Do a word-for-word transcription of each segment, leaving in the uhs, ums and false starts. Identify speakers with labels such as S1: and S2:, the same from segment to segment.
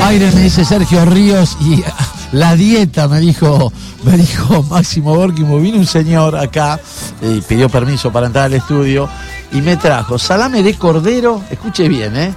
S1: Aire, me dice Sergio Ríos, y la dieta, me dijo, me dijo Máximo Borquimo. Vino un señor acá y pidió permiso para entrar al estudio y me trajo salame de cordero, escuche bien, ¿eh?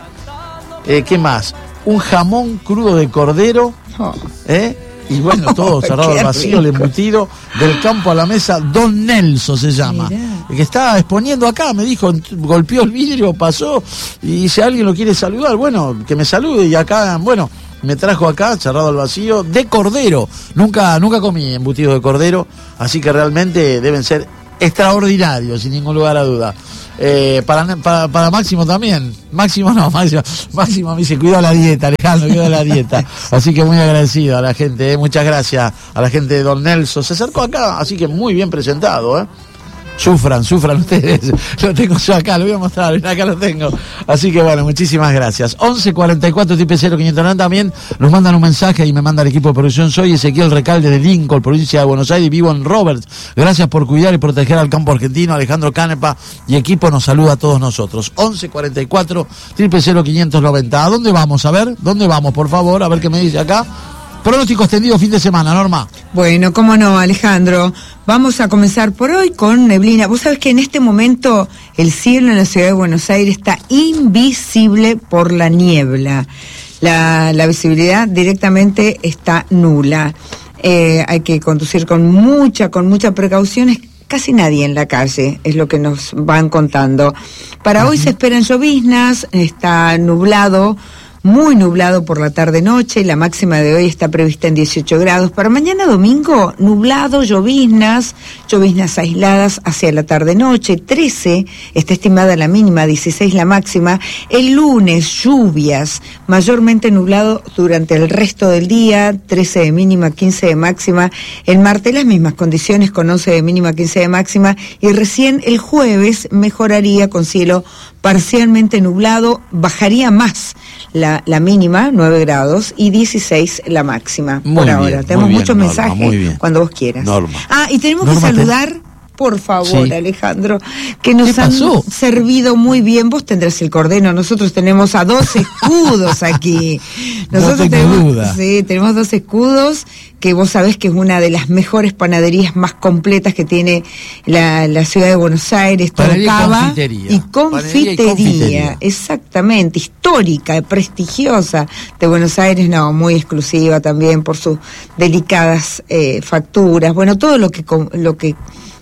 S1: eh ¿Qué más? Un jamón crudo de cordero, ¿eh? Y bueno, todo cerrado al vacío, el embutido del campo a la mesa. Don Nelson se llama. Mirá. El que estaba exponiendo acá, me dijo, golpeó el vidrio, pasó, y si alguien lo quiere saludar, bueno, que me salude. Y acá, bueno, me trajo acá, cerrado al vacío, de cordero. Nunca, nunca comí embutido de cordero, así que realmente deben ser extraordinarios, sin ningún lugar a duda. Eh, para, para, para Máximo también. Máximo no, Máximo, Máximo me dice, cuidado la dieta, Alejandro, cuidado la dieta. Así que muy agradecido a la gente, eh, muchas gracias a la gente de Don Nelson. Se acercó acá, así que muy bien presentado, ¿eh? Sufran, sufran ustedes. Lo tengo yo acá, lo voy a mostrar, acá lo tengo. Así que bueno, muchísimas gracias. once cuarenta y cuatro triple cero quinientos nueve también nos mandan un mensaje y me manda el equipo de producción. Soy Ezequiel Recalde de Lincoln, provincia de Buenos Aires, vivo en Roberts. Gracias por cuidar y proteger al campo argentino. Alejandro Canepa y equipo nos saluda a todos nosotros. once cuarenta y cuatro triple cero quinientos noventa. ¿A dónde vamos? A ver, ¿dónde vamos, por favor? A ver qué me dice acá. Pronóstico extendido fin de semana, Norma.
S2: Bueno, cómo no, Alejandro. Vamos a comenzar por hoy con neblina. Vos sabés que en este momento el cielo en la ciudad de Buenos Aires está invisible por la niebla. La, la visibilidad directamente está nula. Eh, hay que conducir con mucha, con mucha precaución. Casi nadie en la calle, es lo que nos van contando. Para uh-huh. hoy se esperan lloviznas, está nublado, muy nublado por la tarde-noche, la máxima de hoy está prevista en dieciocho grados. Para mañana domingo, nublado, lloviznas, lloviznas aisladas hacia la tarde-noche, trece, está estimada la mínima, dieciséis la máxima. El lunes, lluvias, mayormente nublado durante el resto del día, trece de mínima, quince de máxima. El martes las mismas condiciones con once de mínima, quince de máxima. Y recién el jueves mejoraría con cielo parcialmente nublado, bajaría más la, la mínima, nueve grados, y dieciséis la máxima. Muy por bien, ahora. Tenemos bien, muchos Norma, mensajes cuando vos quieras. Norma. Ah, y tenemos Norma, que saludar, te... por favor, sí. Alejandro, que nos han pasó? servido muy bien. Vos tendrás el cordero, nosotros tenemos a dos escudos aquí. Nosotros no tenemos, duda. Sí, tenemos dos escudos, que vos sabés que es una de las mejores panaderías más completas que tiene la, la ciudad de Buenos Aires, Torcaba, y confitería, y confitería, exactamente, histórica, prestigiosa de Buenos Aires, no, muy exclusiva también por sus delicadas eh, facturas, bueno, todo lo que lo que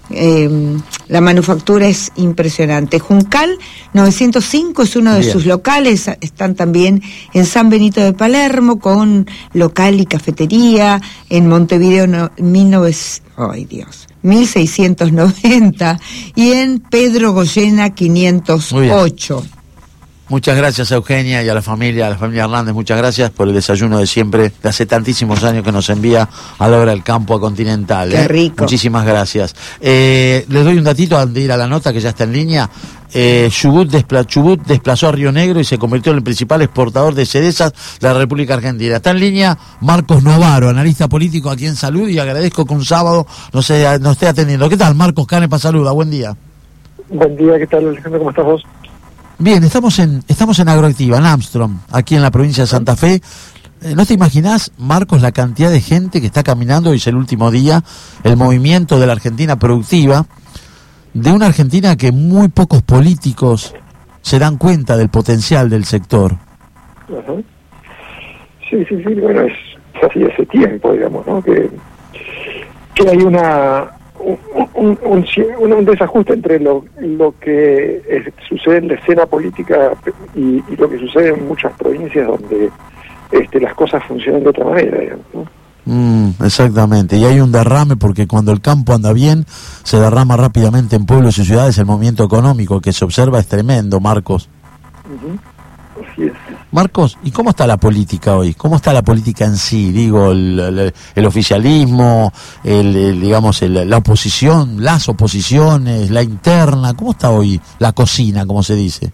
S2: Eh, la manufactura es impresionante. Juncal novecientos cinco es uno de Bien. sus locales, están también en San Benito de Palermo con local y cafetería, en Montevideo no, mil novecientos, ay Dios, mil seiscientos noventa, y en Pedro Goyena quinientos ocho.
S1: Muchas gracias a Eugenia y a la familia, a la familia Hernández, muchas gracias por el desayuno de siempre, de hace tantísimos años que nos envía a la hora del campo a Continental.
S2: Qué ¿eh? rico.
S1: Muchísimas gracias. Eh, les doy un datito antes de ir a la nota que ya está en línea. Eh, Chubut, despla- Chubut desplazó a Río Negro y se convirtió en el principal exportador de cerezas de la República Argentina. Está en línea Marcos Novaro, analista político aquí en Salud, y agradezco que un sábado nos, eh, nos esté atendiendo. ¿Qué tal, Marcos? Canepa saluda, buen día.
S3: Buen día, ¿qué tal, Alejandro? ¿Cómo estás vos?
S1: Bien, estamos en estamos en Agroactiva, en Armstrong, aquí en la provincia de Santa Fe. Eh, ¿No te imaginás, Marcos, la cantidad de gente que está caminando? Hoy es el último día, el movimiento de la Argentina productiva, de una Argentina que muy pocos políticos se dan cuenta del potencial del sector.
S3: Ajá. Sí, sí, sí, bueno, es así hace tiempo, digamos, ¿no? Que, que hay una... Un, un, un, un desajuste entre lo, lo que es, sucede en la escena política y, y lo que sucede en muchas provincias donde este, las cosas funcionan de otra manera, digamos, ¿no?
S1: Mm, exactamente, y hay un derrame porque cuando el campo anda bien se derrama rápidamente en pueblos y ciudades. El movimiento económico que se observa es tremendo, Marcos.
S3: Uh-huh. Así es.
S1: Marcos, ¿y cómo está la política hoy? ¿Cómo está la política en sí? Digo, el, el, el oficialismo, el, el, digamos, el, la oposición, las oposiciones, la interna. ¿Cómo está hoy la cocina, como se dice?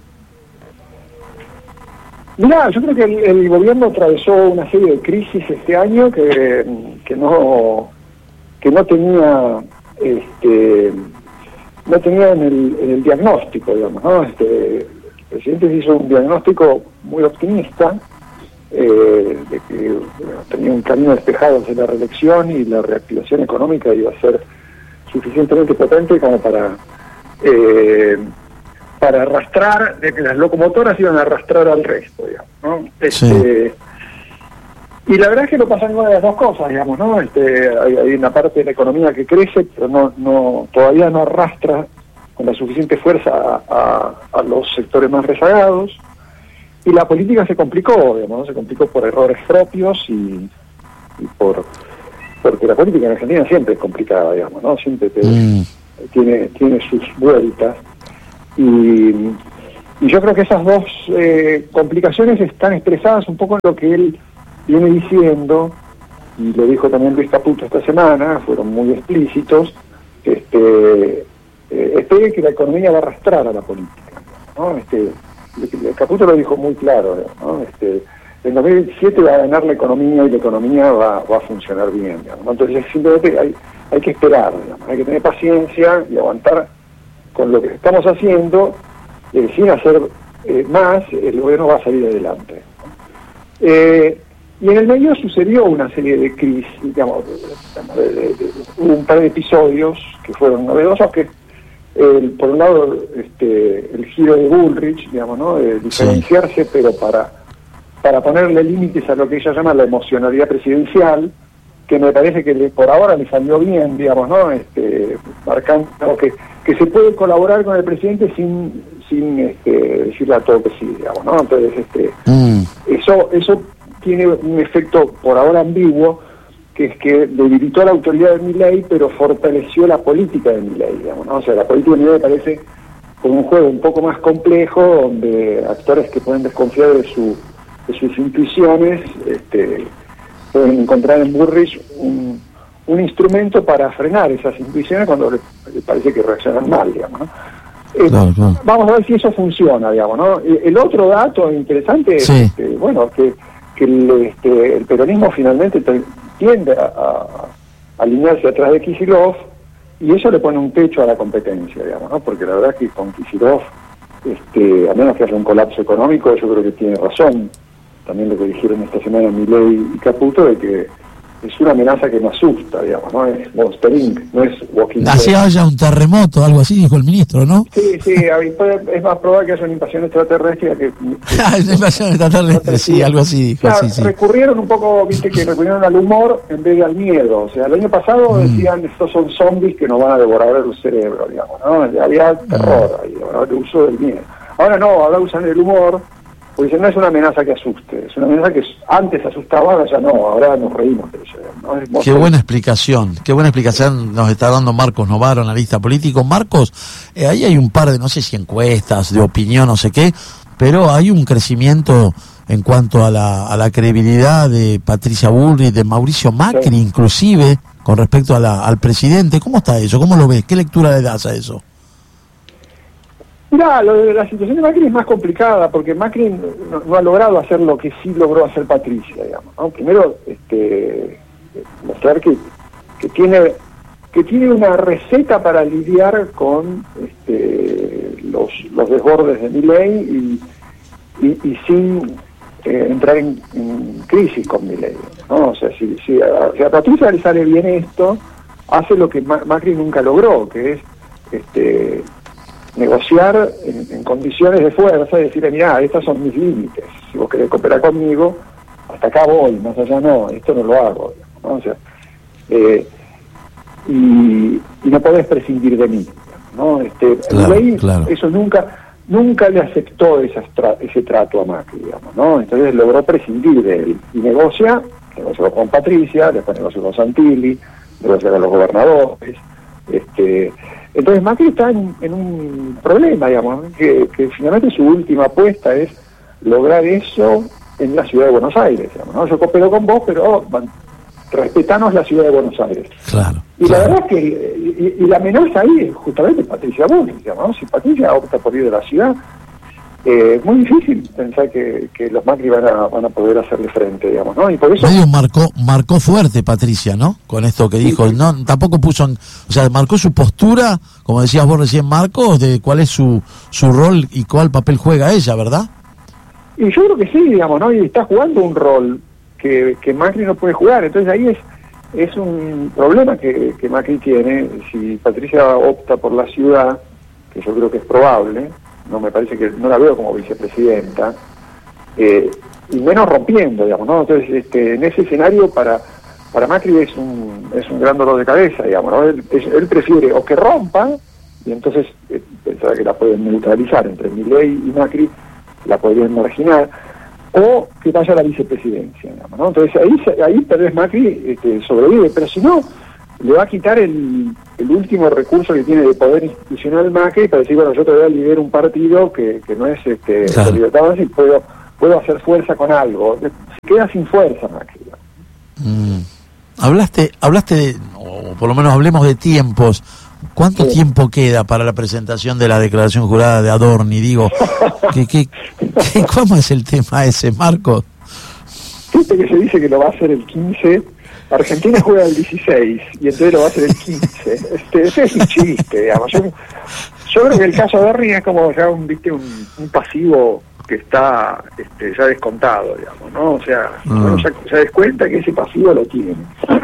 S3: Mirá, yo creo que el, el gobierno atravesó una serie de crisis este año que, que no que no tenía este no tenía en el, en el diagnóstico, digamos, ¿no? Este, el presidente hizo un diagnóstico muy optimista eh, de que bueno, tenía un camino despejado hacia la reelección y la reactivación económica iba a ser suficientemente potente como para eh, para arrastrar, de que las locomotoras iban a arrastrar al resto, digamos, ¿no? Este, sí. Y la verdad es que no pasan ninguna de las dos cosas, digamos, ¿no? Este, hay, hay una parte de la economía que crece, pero no, no, todavía no arrastra con la suficiente fuerza a, a, a los sectores más rezagados, y la política se complicó, digamos, ¿no? Se complicó por errores propios y, y por porque la política en Argentina siempre es complicada, digamos, ¿no? Siempre te, mm. tiene, tiene sus vueltas. Y, y yo creo que esas dos eh, complicaciones están expresadas un poco en lo que él viene diciendo, y lo dijo también Luis Caputo esta semana, fueron muy explícitos, este, eh, espere que la economía va a arrastrar a la política, ¿no? Este, Caputo lo dijo muy claro, ¿no? Este, en dos mil diecisiete va a ganar la economía y la economía va, va a funcionar bien, digamos, ¿no? Entonces simplemente hay, hay que esperar, digamos, hay que tener paciencia y aguantar con lo que estamos haciendo, eh, sin hacer eh, más, el gobierno va a salir adelante, ¿no? Eh, y en el medio sucedió una serie de crisis, digamos, de, de, de, de, hubo un par de episodios que fueron novedosos, que el, por un lado este, el giro de Bullrich, digamos, ¿no? De diferenciarse, sí. pero para para ponerle límites a lo que ella llama la emocionalidad presidencial, que me parece que le, por ahora le salió bien, digamos, ¿no? Este, marcando que, que se puede colaborar con el presidente sin sin este, decirle a todo que sí, digamos, ¿no? Entonces, este, mm. eso eso tiene un efecto por ahora ambiguo, que es que debilitó la autoridad de Milei, pero fortaleció la política de Milei, digamos, ¿no? O sea, la política de Milei me parece como un juego un poco más complejo, donde actores que pueden desconfiar de su de sus intuiciones, este, pueden encontrar en Bullrich un, un instrumento para frenar esas intuiciones cuando le, le parece que reaccionan mal, digamos, ¿no? Eh, claro, claro. Vamos a ver si eso funciona, digamos, ¿no? El otro dato interesante sí. es, este, bueno, que, que el, este, el peronismo finalmente tiende a, a, a alinearse atrás de Kicillof, y eso le pone un techo a la competencia, digamos, ¿no? Porque la verdad es que con Kicillof, este, a menos que haya un colapso económico, yo creo que tiene razón también lo que dijeron esta semana Milei y Caputo, de que es una amenaza que me asusta, digamos, ¿no? Es Monster incorporated, no es Walking Dead.
S1: Así haya un terremoto, algo así, dijo el ministro, ¿no?
S3: Sí, sí, es más probable que haya una invasión extraterrestre que...
S1: Ah, una invasión extraterrestre, sí, algo así dijo.
S3: Claro,
S1: sí, sí.
S3: Recurrieron un poco, viste, que recurrieron al humor en vez de al miedo. O sea, el año pasado mm. decían, estos son zombies que nos van a devorar el cerebro, digamos, ¿no? Había terror ahí, ¿no? El uso del miedo. Ahora no, ahora usan el humor, porque no es una amenaza que asuste, es una amenaza que antes asustaba, ahora ya no, ahora nos reímos de eso, ¿no? Es
S1: qué buena explicación, qué buena explicación nos está dando Marcos Novaro, analista político. Marcos, eh, ahí hay un par de, no sé si encuestas, de opinión, no sé qué, pero hay un crecimiento en cuanto a la, a la credibilidad de Patricia Bullrich, de Mauricio Macri, sí. inclusive, con respecto a la, al presidente. ¿Cómo está eso? ¿Cómo lo ves? ¿Qué lectura le das a eso?
S3: Mirá, lo de la situación de Macri es más complicada, porque Macri no, no ha logrado hacer lo que sí logró hacer Patricia, digamos, ¿no? Primero, este, mostrar que, que tiene que tiene una receta para lidiar con este, los, los desbordes de Milei y, y, y sin eh, entrar en, en crisis con Milei, ¿no? O sea, si, si, a, si a Patricia le sale bien esto, hace lo que Macri nunca logró, que es este negociar en, en condiciones de fuerza y decirle, mirá, estos son mis límites, si vos querés cooperar conmigo, hasta acá voy, más allá no, esto no lo hago, ¿no? O sea, eh, y, y no podés prescindir de mí, ¿no? Este,
S1: claro,
S3: Milei,
S1: claro.
S3: eso nunca nunca le aceptó esa tra ese trato a Macri, digamos, ¿no? Entonces logró prescindir de él y negocia, negoció con Patricia, después negoció con Santilli, negoció con los gobernadores, este entonces Macri está en, en un problema, digamos, que, que finalmente su última apuesta es lograr eso en la ciudad de Buenos Aires, digamos, ¿no? Yo coopero con vos, pero oh, respetanos la ciudad de Buenos Aires.
S1: Claro.
S3: Y
S1: claro.
S3: la verdad es que y, y la amenaza ahí es justamente Patricia Bullrich, digamos, ¿no? Si Patricia opta por ir de la ciudad, eh, es muy difícil pensar que, que los Macri van a, van a poder hacerle frente, digamos, ¿no? Y por eso
S1: medio marcó marcó fuerte Patricia, ¿no? Con esto que dijo, sí, sí. no tampoco puso, en, o sea, marcó su postura, como decías vos recién, Marcos, de cuál es su su rol y cuál papel juega ella, ¿verdad?
S3: y yo creo que sí, digamos, ¿no? Y está jugando un rol que, que Macri no puede jugar. Entonces ahí es es un problema que, que Macri tiene. Si Patricia opta por la ciudad, que yo creo que es probable, no me parece que, no la veo como vicepresidenta, eh, y menos rompiendo, digamos, ¿no? Entonces, este, en ese escenario para para Macri es un es un gran dolor de cabeza, digamos, ¿no? Él, es, él prefiere o que rompa, y entonces eh, pensaba que la pueden neutralizar entre Milei y Macri, la podrían marginar, o que vaya a la vicepresidencia, digamos, ¿no? Entonces ahí ahí tal vez Macri este, sobrevive, pero si no, le va a quitar el, el último recurso que tiene de poder institucional Macri para decir, bueno, yo te voy a liderar un partido que, que no es este
S1: claro.
S3: libertad, y puedo puedo hacer fuerza con algo. Se queda sin fuerza Macri.
S1: Mm. Hablaste, hablaste de, o por lo menos hablemos de tiempos. ¿Cuánto
S3: Sí.
S1: tiempo queda para la presentación de la declaración jurada de Adorni? Digo, ¿qué, qué, qué, ¿cómo es el tema ese, Marcos?
S3: Viste que se dice que lo va a hacer el quince, Argentina juega el dieciséis, y entonces lo va a hacer el quince. Este, ese es un chiste, digamos. Yo, yo creo que el caso de Adorni es como ya un, viste, un, un pasivo que está este, ya descontado, digamos, ¿no? O sea,
S1: Mm.
S3: bueno, ya se descuenta que ese pasivo lo tiene.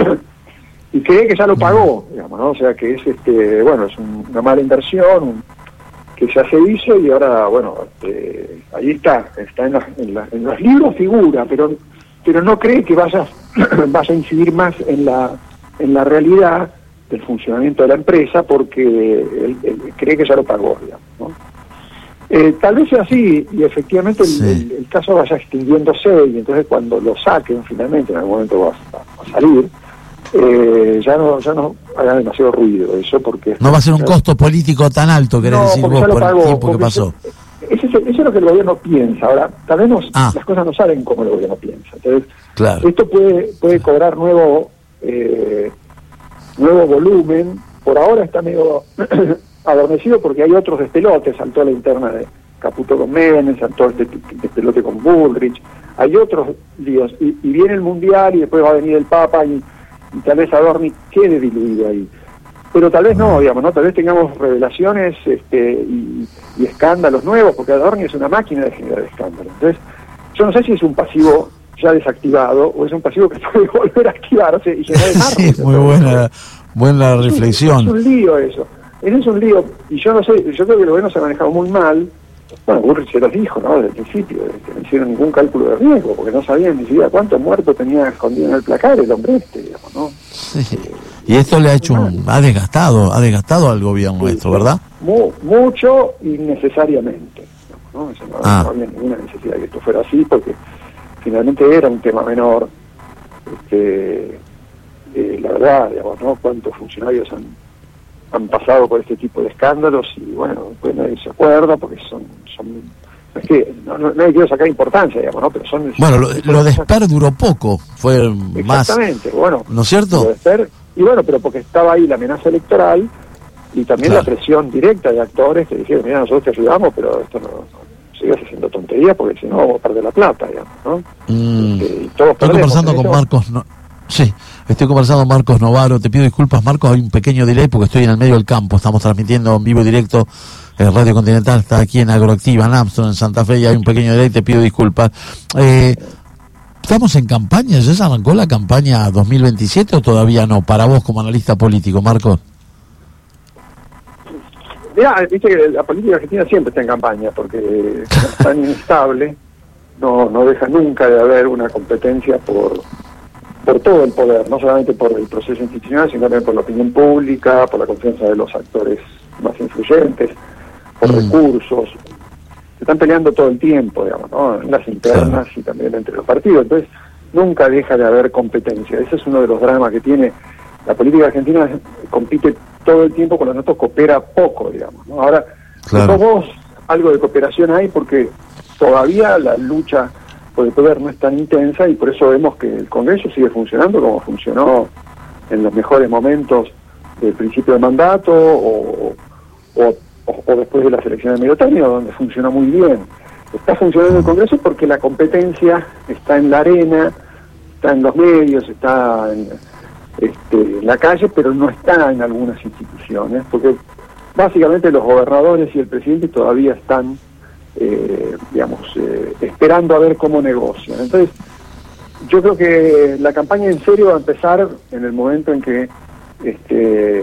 S3: Y cree que ya lo pagó, digamos, ¿no? O sea, que es, este bueno, es un, una mala inversión, un, que ya se hizo, y ahora, bueno, este, ahí está, está en, la, en, la, en los libros figura, pero pero no cree que vaya, vaya a incidir más en la en la realidad del funcionamiento de la empresa, porque él, él cree que ya lo pagó, digamos, ¿no? Eh, tal vez sea así, y efectivamente el,
S1: Sí.
S3: el, el caso vaya extinguiéndose, y entonces cuando lo saquen finalmente, en algún momento va, va a salir, eh, ya no ya no haga demasiado ruido eso, porque
S1: No va a ser un
S3: ya,
S1: costo político tan alto, querés
S3: no,
S1: decir
S3: porque
S1: vos,
S3: ya lo
S1: por
S3: pagó,
S1: el tiempo que
S3: porque
S1: pasó.
S3: Eso, eso, eso es lo que el gobierno piensa. Ahora, tal vez no,
S1: Ah.
S3: las cosas no salen como el gobierno piensa. Entonces,
S1: Claro.
S3: esto puede puede cobrar nuevo eh, nuevo volumen. Por ahora está medio adormecido porque hay otros despelotes. Saltó la interna de Caputo con Menem, saltó este despelote con Bullrich. Hay otros líos. Y, y viene el Mundial, y después va a venir el Papa, y, y tal vez Adorni quede diluido ahí. Pero tal vez no, digamos, ¿no? Tal vez tengamos revelaciones este, y, y escándalos nuevos, porque Adorni es una máquina de generar escándalos. Entonces, yo no sé si es un pasivo ya desactivado o es un pasivo que puede volver a activarse y generar
S1: Sí, muy buena, buena
S3: es
S1: reflexión.
S3: un lío eso. Ese es un lío, y yo no sé, yo creo que el gobierno se ha manejado muy mal. Bueno, Bullrich se los dijo, ¿no? Desde el principio, de que no hicieron ningún cálculo de riesgo, porque no sabían ni siquiera cuántos muertos tenía escondido en el placar el hombre este, digamos, ¿no?
S1: Sí. Y esto le ha hecho un, ha desgastado, ha desgastado al gobierno
S3: Sí,
S1: esto, ¿verdad?
S3: Mu, mucho y necesariamente, ¿no? Eso no,
S1: Ah.
S3: no había ninguna necesidad de que esto fuera así, porque finalmente era un tema menor. Este, eh, la verdad, digamos, ¿no? Cuántos funcionarios han han pasado por este tipo de escándalos, y bueno, después nadie se acuerda, porque son, son es que no, no, no le quiero sacar importancia, digamos, ¿no? Pero son...
S1: Bueno, lo, lo de Esper duró poco, fue más,
S3: Exactamente, bueno.
S1: ¿no es cierto?
S3: Lo de Esper, y bueno, pero porque estaba ahí la amenaza electoral, y también
S1: Claro.
S3: la presión directa de actores que dijeron, mira, nosotros te ayudamos, pero esto no, no sigas haciendo tonterías, porque si no vamos a perder la plata, digamos, ¿no?
S1: Mm.
S3: Este, y todos
S1: Estoy
S3: perdemos
S1: conversando
S3: en
S1: con
S3: eso.
S1: Marcos, no, sí, estoy conversando con Marcos Novaro, te pido disculpas, Marcos, hay un pequeño delay porque estoy en el medio del campo, estamos transmitiendo en vivo y directo, eh, Radio Continental está aquí en Agroactiva, en Armstrong, en Santa Fe, y hay un pequeño delay, te pido disculpas. Eh, ¿Estamos en campaña? ¿Ya se arrancó la campaña dos mil veintisiete o todavía no? Para vos como analista político, Marcos.
S3: Mirá, viste que la política argentina siempre está en campaña, porque es tan inestable, no, no deja nunca de haber una competencia por, por todo el poder, no solamente por el proceso institucional, sino también por la opinión pública, por la confianza de los actores más influyentes, por
S1: Mm.
S3: recursos. Se están peleando todo el tiempo, digamos, ¿no? En las internas
S1: Claro.
S3: y también entre los partidos. Entonces, nunca deja de haber competencia. Ese es uno de los dramas que tiene la política argentina. Compite todo el tiempo, con los otros coopera poco, digamos, ¿no? Ahora,
S1: Claro.
S3: de todos modos, algo de cooperación hay, porque todavía la lucha por el poder no es tan intensa, y por eso vemos que el Congreso sigue funcionando como funcionó en los mejores momentos del principio de mandato, o, o, o, o después de las elecciones de medio término, donde funcionó muy bien. Está funcionando el Congreso porque la competencia está en la arena, está en los medios, está en, este, en la calle, pero no está en algunas instituciones, porque básicamente los gobernadores y el presidente todavía están eh, digamos, eh, esperando a ver cómo negocian. Entonces, yo creo que la campaña en serio va a empezar en el momento en que este,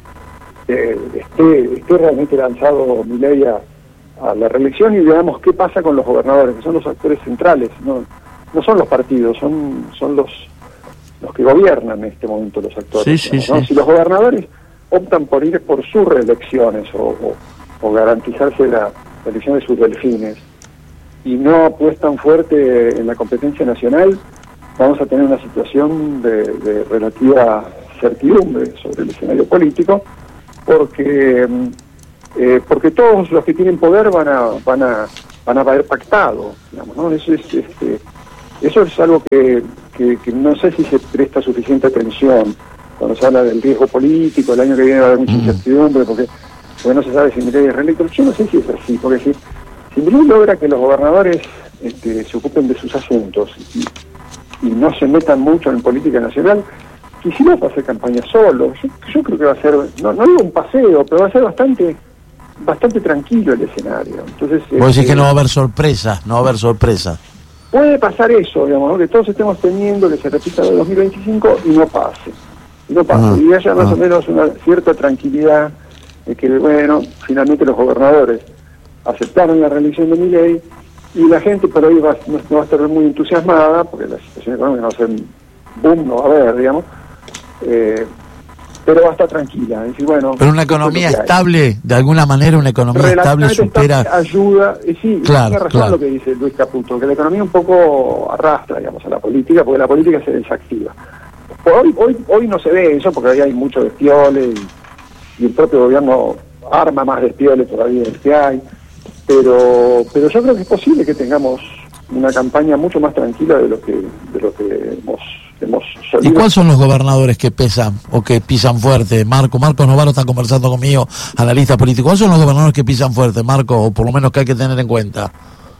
S3: eh, esté, esté realmente lanzado Milei a, a la reelección y veamos qué pasa con los gobernadores, que son los actores centrales, no, no son los partidos, son, son los, los que gobiernan en este momento los actores.
S1: Sí, sí,
S3: ¿no?
S1: sí.
S3: Si los gobernadores optan por ir por sus reelecciones o, o, o garantizarse la elección de sus delfines y no apuestan fuerte en la competencia nacional, vamos a tener una situación de, de relativa certidumbre sobre el escenario político, porque eh, porque todos los que tienen poder van a van a van a haber pactado, digamos, ¿no? Eso es este eso es algo que, que, que no sé si se presta suficiente atención cuando se habla del riesgo político. El año que viene va a haber mucha incertidumbre porque, porque no se sabe si Milei es reelecto. Yo no sé si es así, porque si, si Milei logra que los gobernadores este, se ocupen de sus asuntos y, y no se metan mucho en política nacional, Kicillof va a hacer campaña solo. Yo, yo creo que va a ser, no, no digo un paseo, pero va a ser bastante bastante tranquilo el escenario. Entonces,
S1: Vos decís
S3: este,
S1: que no va a haber sorpresa, no va a haber sorpresa.
S3: puede pasar eso, digamos, ¿no? Que todos estemos teniendo que se repita el dos mil veinticinco y no pase. Y no pase.
S1: Ah,
S3: y haya más
S1: ah.
S3: o menos una cierta tranquilidad de que, bueno, finalmente los gobernadores aceptaron la reelección de Milei y la gente por ahí va, no, no va a estar muy entusiasmada porque la situación económica no va a ser boom, no va a haber, digamos, eh, pero va a estar tranquila. Es decir, bueno,
S1: Pero una economía estable, de alguna manera una economía estable supera...
S3: ayuda, y sí,
S1: Claro,
S3: tiene razón
S1: claro.
S3: lo que dice Luis Caputo, que la economía un poco arrastra, digamos, a la política, porque la política se desactiva. Hoy hoy hoy no se ve eso, porque hoy hay mucho despiole, y, y el propio gobierno arma más despiole todavía del que hay, pero pero yo creo que es posible que tengamos una campaña mucho más tranquila de lo que de lo que hemos hemos
S1: ¿Y
S3: solido.
S1: cuáles son los gobernadores que pesan o que pisan fuerte? Marco, Marcos Novaro está conversando conmigo, analista político. ¿Cuáles son los gobernadores que pisan fuerte, Marco, o por lo menos que hay que tener en cuenta?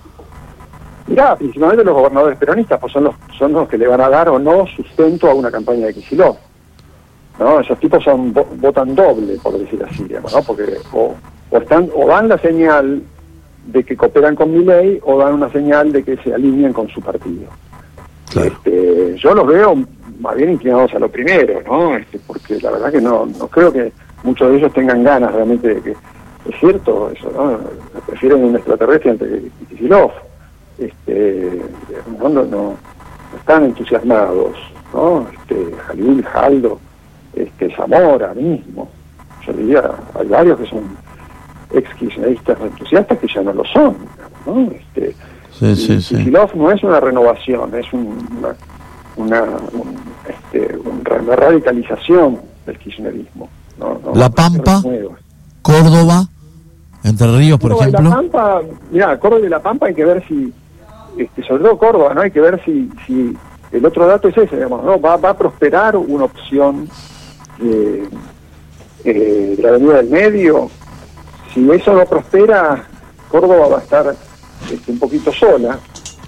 S3: Mirá, principalmente los gobernadores peronistas, pues son los son los que le van a dar o no sustento a una campaña de Kicillof, ¿no? Esos tipos son vo- votan doble, por decir así, digamos, ¿no? Porque o, o están o dan la señal de que cooperan con Milei o dan una señal de que se alinean con su partido.
S1: Claro.
S3: Este, yo los veo más bien inclinados a lo primero, ¿no? Este, porque la verdad que no no creo que muchos de ellos tengan ganas realmente de que es cierto eso, ¿no? Prefieren un extraterrestre antes que Kicillof. Este, no, no, no están entusiasmados, ¿no? Este, Jalil, Jaldo, este, Zamora mismo, yo diría, hay varios que son ex kirchneristas entusiastas que ya no lo son, ¿no? Este,
S1: Sí, sí, sí.
S3: Kicillof no es una renovación, es un, una, una, un, este, una radicalización del kirchnerismo, ¿no? No,
S1: La
S3: no
S1: Pampa,
S3: nueva.
S1: Córdoba, Entre Ríos, por
S3: Córdoba y
S1: ejemplo.
S3: La Pampa, mira, Córdoba y La Pampa hay que ver si, este, sobre todo Córdoba, ¿no? Hay que ver si, si el otro dato es ese, digamos, ¿no? Va, va a prosperar una opción eh, eh, de la Avenida del Medio. Si eso no prospera, Córdoba va a estar este, un poquito sola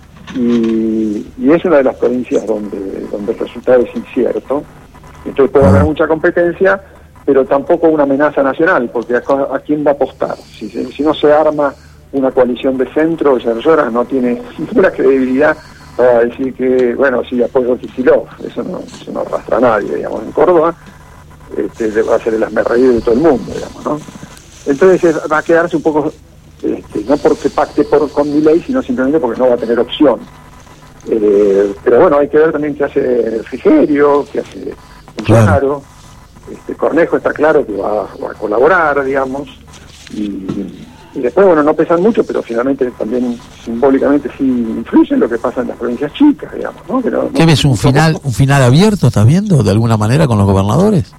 S3: y, y es una de las provincias donde, donde el resultado es incierto. Entonces puede haber mucha competencia, pero tampoco una amenaza nacional, porque a, a quién va a apostar. Si, si no se arma una coalición de centro, Yerlloras no tiene ninguna credibilidad para decir que, bueno, sí, apoyo a Kicillof. Eso no, eso no arrastra a nadie, digamos. En Córdoba este, va a ser el asmerreír de todo el mundo, digamos, ¿no? Entonces es, va a quedarse un poco, este, no porque pacte por, con Milei, sino simplemente porque no va a tener opción. Eh, pero bueno, hay que ver también qué hace Frigerio, qué hace
S1: Claro.
S3: Claro. Este, Cornejo está claro que va, va a colaborar, digamos, y, y después, bueno, no pesan mucho, pero finalmente también simbólicamente sí influyen lo que pasa en las provincias chicas, digamos, ¿no? Que no-
S1: ¿Qué
S3: no-
S1: ves? ¿Un
S3: no-
S1: final un final abierto, estás viendo, de alguna manera, con los gobernadores?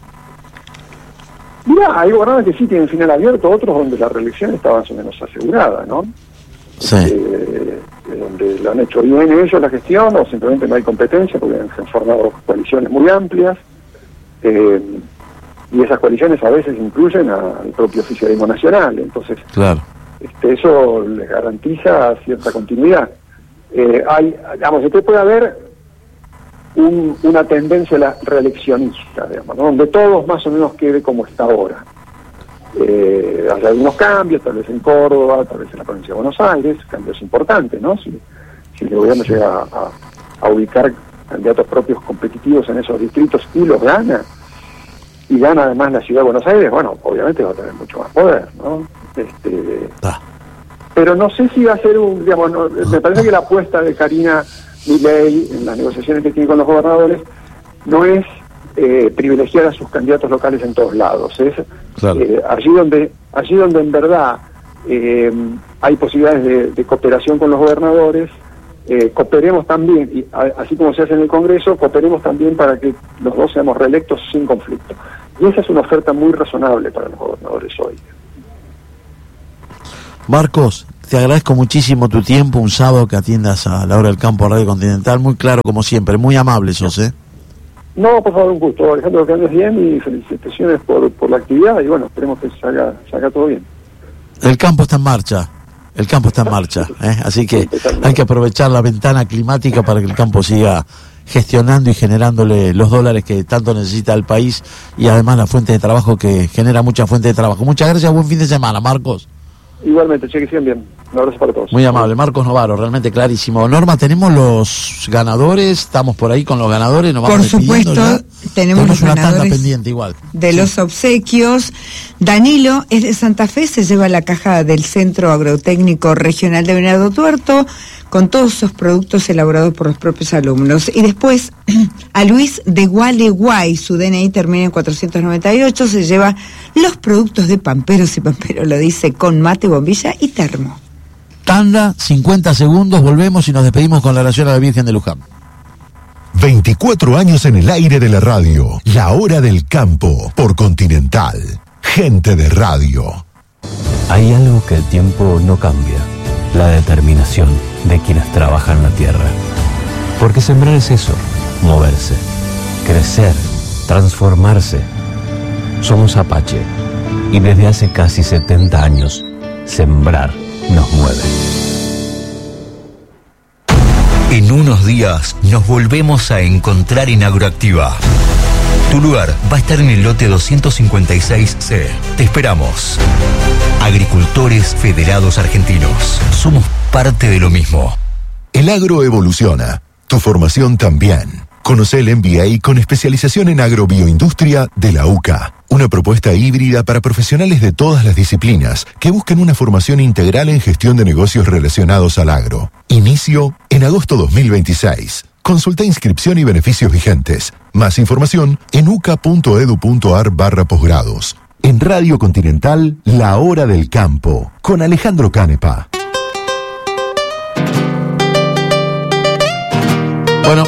S3: Mirá, hay gobernadores que sí tienen final abierto, otros donde la reelección está más o menos asegurada, ¿no?
S1: Sí.
S3: Eh, donde lo han hecho bien ellos la gestión o simplemente no hay competencia porque se han formado coaliciones muy amplias eh, y esas coaliciones a veces incluyen a- al propio oficialismo nacional, entonces
S1: Claro.
S3: este, eso les garantiza cierta continuidad. Eh, hay, digamos, después puede haber un, una tendencia a la reeleccionista, digamos, ¿no? Donde todos más o menos quede como está ahora. eh, hay algunos cambios, tal vez en Córdoba, tal vez en la provincia de Buenos Aires, cambios importantes, ¿no? Si, si el gobierno llega a, a ubicar candidatos propios competitivos en esos distritos y los gana, y gana además la ciudad de Buenos Aires, bueno, obviamente va a tener mucho más poder, ¿no? Este, ah. Pero no sé si va a ser un, digamos, no, me parece que la apuesta de Karina Milei en las negociaciones que tiene con los gobernadores no es eh, privilegiar a sus candidatos locales en todos lados, es claro. eh, allí donde allí donde en verdad eh, hay posibilidades de, de cooperación con los gobernadores, eh, cooperemos también, y a, así como se hace en el Congreso, cooperemos también para que los dos seamos reelectos sin conflicto. Y esa es una oferta muy razonable para los gobernadores hoy.
S1: Marcos, te agradezco muchísimo tu tiempo, un sábado que atiendas a la hora del campo a Radio Continental, muy claro como siempre, muy amable sos, ¿eh?
S3: No, por favor, un gusto, Alejandro, que andes bien y felicitaciones por, por la actividad y bueno, esperemos que salga, salga todo bien.
S1: El campo está en marcha, el campo está en marcha, ¿eh? Así que hay que aprovechar la ventana climática para que el campo siga gestionando y generándole los dólares que tanto necesita el país y además la fuente de trabajo que genera mucha fuente de trabajo. Muchas gracias, buen fin de semana, Marcos.
S3: Igualmente, che, que sigan bien. Un abrazo para todos.
S1: Muy amable, Marcos Novaro, realmente clarísimo. Norma, ¿tenemos los ganadores? ¿Estamos por ahí con los ganadores? ¿Nos vamos
S2: por supuesto,
S1: ya?
S2: tenemos,
S1: tenemos
S2: los
S1: una
S2: ganadores
S1: tanda pendiente igual.
S2: De sí. Los obsequios. Danilo es de Santa Fe, se lleva la caja del Centro Agrotécnico Regional de Venado Tuerto con todos sus productos elaborados por los propios alumnos. Y después, a Luis de Gualeguay, su D N I termina en cuatrocientos noventa y ocho, se lleva los productos de Pamperos, y Pampero lo dice con mate, bombilla y termo.
S1: Tanda, cincuenta segundos, volvemos y nos despedimos con la oración a la Virgen de Luján.
S4: veinticuatro años en el aire de la radio, la hora del campo, por Continental. Gente de radio.
S5: Hay algo que el tiempo no cambia, la determinación de quienes trabajan la tierra. Porque sembrar es eso, moverse, crecer, transformarse. Somos Apache y desde hace casi setenta años, sembrar nos mueve.
S6: En unos días nos volvemos a encontrar en Agroactiva. Tu lugar va a estar en el lote doscientos cincuenta y seis C. Te esperamos. Agricultores Federados Argentinos. Somos parte de lo mismo.
S4: El agro evoluciona. Tu formación también. Conoce el M B A con especialización en agrobioindustria de la U C A. Una propuesta híbrida para profesionales de todas las disciplinas que buscan una formación integral en gestión de negocios relacionados al agro. Inicio en agosto dos mil veintiséis. Consulta inscripción y beneficios vigentes. Más información en uca.edu.ar barra posgrados. En Radio Continental, La Hora del Campo, con Alejandro Canepa.
S1: Bueno,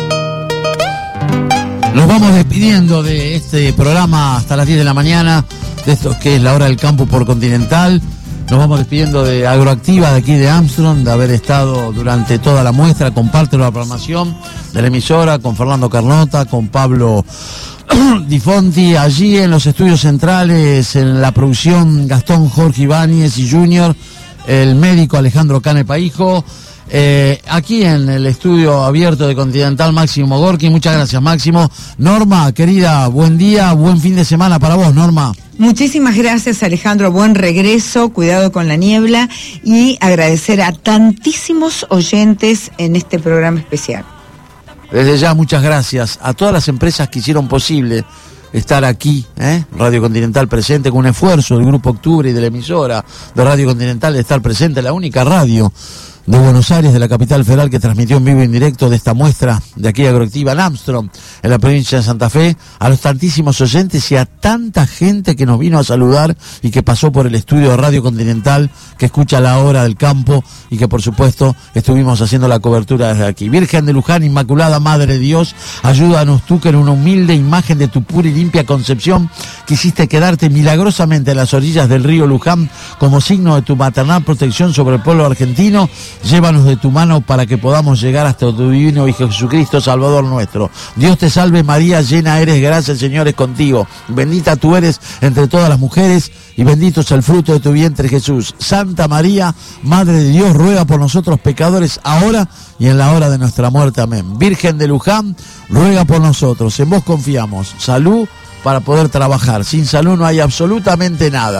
S1: nos vamos despidiendo de este programa hasta las diez de la mañana, de esto que es La Hora del Campo por Continental. Nos vamos despidiendo de Agroactiva, de aquí de Armstrong, de haber estado durante toda la muestra, con parte de la programación de la emisora, con Fernando Carnota, con Pablo Di Fonti, allí en los estudios centrales, en la producción Gastón Jorge Ibáñez y Junior, el médico Alejandro Canepa hijo. Eh, aquí en el estudio abierto de Continental, Máximo Gorki. Muchas gracias, Máximo. Norma, querida, buen día, buen fin de semana para vos, Norma.
S2: Muchísimas gracias, Alejandro, buen regreso, cuidado con la niebla y agradecer a tantísimos oyentes en este programa especial.
S1: Desde ya, muchas gracias a todas las empresas que hicieron posible estar aquí, ¿eh? Radio Continental presente, con un esfuerzo del Grupo Octubre y de la emisora de Radio Continental de estar presente, la única radio de Buenos Aires, de la capital federal, que transmitió en vivo y en directo de esta muestra de aquí de Agroactiva en Armstrong, en la provincia de Santa Fe, a los tantísimos oyentes y a tanta gente que nos vino a saludar y que pasó por el estudio de Radio Continental, que escucha La Hora del Campo y que por supuesto estuvimos haciendo la cobertura desde aquí. Virgen de Luján, Inmaculada Madre de Dios, ayúdanos tú que en una humilde imagen de tu pura y limpia concepción quisiste quedarte milagrosamente en las orillas del río Luján como signo de tu maternal protección sobre el pueblo argentino. Llévanos de tu mano para que podamos llegar hasta tu divino Hijo Jesucristo, Salvador nuestro. Dios te salve María, llena eres de gracia, el Señor es contigo. Bendita tú eres entre todas las mujeres y bendito es el fruto de tu vientre Jesús. Santa María, Madre de Dios, ruega por nosotros pecadores ahora y en la hora de nuestra muerte. Amén. Virgen de Luján, ruega por nosotros. En vos confiamos. Salud para poder trabajar. Sin salud no hay absolutamente nada.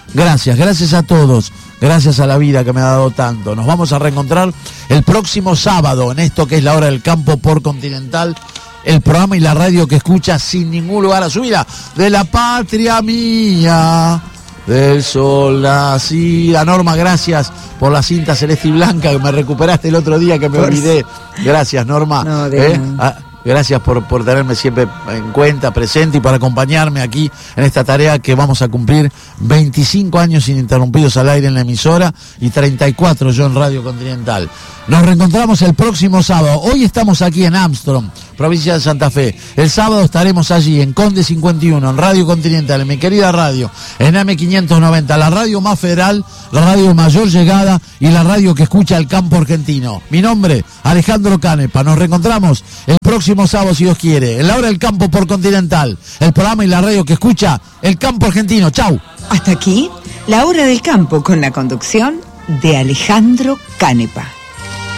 S1: Gracias, gracias a todos. Gracias a la vida que me ha dado tanto. Nos vamos a reencontrar el próximo sábado en esto que es La Hora del Campo por Continental. El programa y la radio que escucha sin ningún lugar a su vida. De la patria mía, del sol nacida. Norma, gracias por la cinta celeste y blanca que me recuperaste el otro día que me olvidé. Gracias, Norma.
S2: No, de
S1: ¿Eh? Ah, gracias por, por tenerme siempre en cuenta, presente y por acompañarme aquí en esta tarea que vamos a cumplir veinticinco años ininterrumpidos al aire en la emisora y treinta y cuatro yo en Radio Continental. Nos reencontramos el próximo sábado. Hoy estamos aquí en Armstrong, provincia de Santa Fe. El sábado estaremos allí en Conde cincuenta y uno, en Radio Continental, en mi querida radio, en A M quinientos noventa, la radio más federal, la radio de mayor llegada y la radio que escucha el campo argentino. Mi nombre, Alejandro Canepa. Nos reencontramos el próximo sábado, si Dios quiere, en La Hora del Campo por Continental, el programa y la radio que escucha el campo argentino. Chau.
S2: Hasta aquí, La Hora del Campo, con la conducción de Alejandro Canepa.